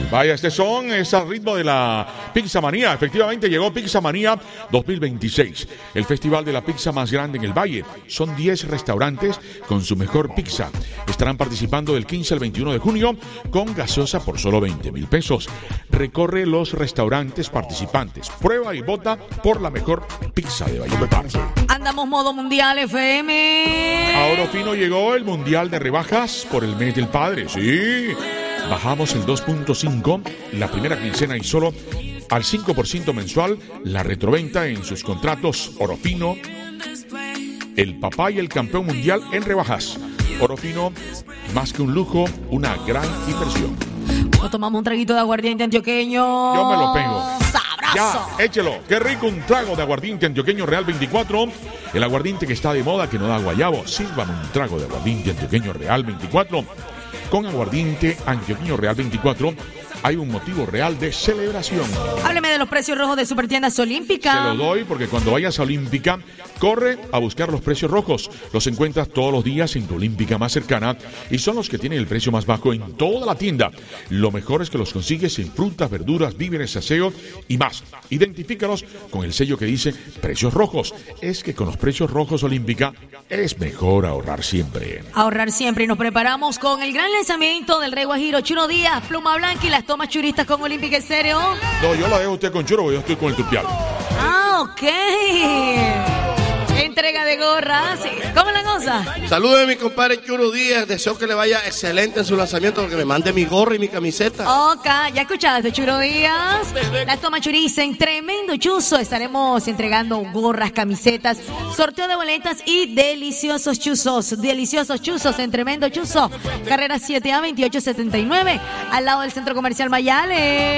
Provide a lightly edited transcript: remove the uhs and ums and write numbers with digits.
Vaya, este son, es al ritmo de la Pizza Manía. Efectivamente llegó Pizza Manía 2026, el festival de la pizza más grande en el Valle. Son 10 restaurantes con su mejor pizza. Estarán participando del 15 al 21 de junio con gaseosa por solo 20,000 pesos. Recorre los restaurantes participantes. Prueba y vota por la mejor pizza de Valledupar. Andamos modo mundial FM. A Orofino llegó el mundial de rebajas por el mes del padre. Sí. Bajamos el 2.5 la primera quincena y solo al 5% mensual la retroventa en sus contratos. Orofino, el papá y el campeón mundial en rebajas. Orofino, más que un lujo, una gran inversión. ¿O tomamos un traguito de aguardiente antioqueño? Yo me lo pego. ¡Sabroso! Ya, échelo. Qué rico un trago de aguardiente antioqueño Real 24. El aguardiente que está de moda, que no da guayabo. Sírvame un trago de aguardiente antioqueño Real 24. Con aguardiente antioqueño Real 24 hay un motivo real de celebración. Hábleme de los precios rojos de Supertiendas Olímpica. Se lo doy porque cuando vayas a Olímpica, corre a buscar los precios rojos. Los encuentras todos los días en tu Olímpica más cercana y son los que tienen el precio más bajo en toda la tienda. Lo mejor es que los consigues en frutas, verduras, víveres, aseo y más. Identifícalos con el sello que dice precios rojos. Es que con los precios rojos Olímpica es mejor ahorrar siempre. Ahorrar siempre, y nos preparamos con el gran lanzamiento del Rey Guajiro, Churo Díaz, Pluma Blanca y las tomas churistas con Olímpica Estéreo. No, yo la dejo a usted con Churo, porque yo estoy con el turpial. Ah, ok. Entrega de gorras. Sí. ¿Cómo la cosa? Saludos a mi compadre Churo Díaz. Deseo que le vaya excelente en su lanzamiento, porque me mande mi gorra y mi camiseta. Ok, ya escuchaste, Churo Díaz. Las tomas churistas en tremendo chuzo. Estaremos entregando gorras, camisetas, sorteo de boletas y deliciosos chuzos. Deliciosos chuzos en tremendo chuzo. Carrera 7A 2879, al lado del Centro Comercial Mayales.